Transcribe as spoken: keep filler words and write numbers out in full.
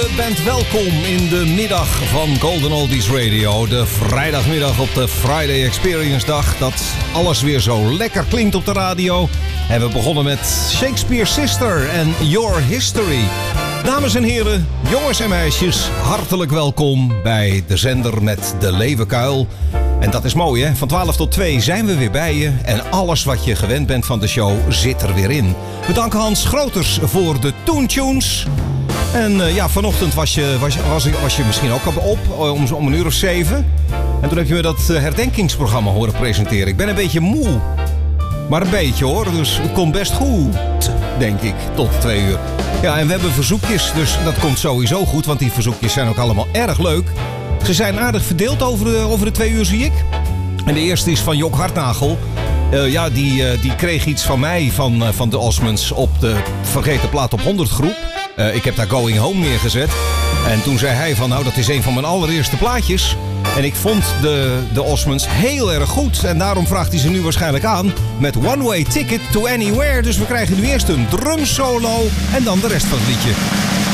Je bent welkom in de middag van Golden Oldies Radio. De vrijdagmiddag op de Friday Experience dag. Dat alles weer zo lekker klinkt op de radio. En we begonnen met Shakespeare's Sister en Your History. Dames en heren, jongens en meisjes, hartelijk welkom bij de zender met de leeuwenkuil. En dat is mooi, hè? Van twaalf tot twee zijn we weer bij je. En alles wat je gewend bent van de show zit er weer in. We danken Hans Groters voor de Toontunes. En uh, ja, vanochtend was je, was, was, was je misschien ook op om, om een uur of zeven. En toen heb je me dat uh, herdenkingsprogramma horen presenteren. Ik ben een beetje moe. Maar een beetje hoor, dus het komt best goed, denk ik, tot twee uur. Ja, en we hebben verzoekjes, dus dat komt sowieso goed, want die verzoekjes zijn ook allemaal erg leuk. Ze zijn aardig verdeeld over de, over de twee uur, zie ik. En de eerste is van Jok Hartnagel. Uh, ja, die, uh, die kreeg iets van mij, van, uh, van de Osmonds, op de Vergeten Plaat op honderd groep. Uh, ik heb daar Going Home neergezet. En toen zei hij van, nou, dat is een van mijn allereerste plaatjes. En ik vond de, de Osmonds heel erg goed. En daarom vraagt hij ze nu waarschijnlijk aan met One Way Ticket to Anywhere. Dus we krijgen nu eerst een drum solo en dan de rest van het liedje.